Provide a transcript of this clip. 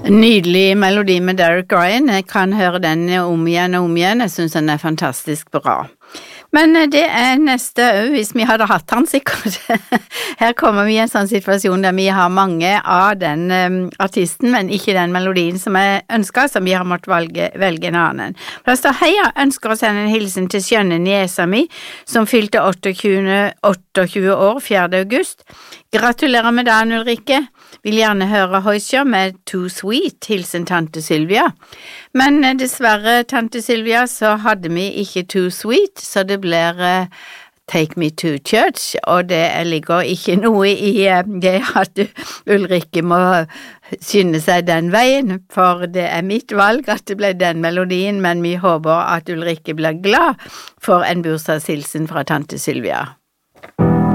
Nydelig melodi med Derek Ryan. Jeg kan høre den om igjen og om igjen. Jeg synes den fantastisk bra. Men det neste hvis vi hadde hatt han sikkert. Her kommer vi i en sånn situasjon der vi har mange av den artisten, men ikke den melodien som jeg ønsker, så vi har måttet velge en annen. For det står, hei, jeg ønsker å sende en hilsen til skjønne niesa mi, som fylte 28 år 4. august. Gratulerer med dagen, Ulrikke. Vil gjerne høre Hoysja med Too Sweet, hilsen tante Sylvia. Men dessverre, tante Sylvia, så hadde vi ikke Too Sweet, så det blir Take Me to Church, og det ligger ikke noe i det at Ulrikke må skynde seg den veien, for det mitt valg at det ble den melodien, men vi håper at Ulrikke blir glad for en bursdagshilsen fra tante Sylvia.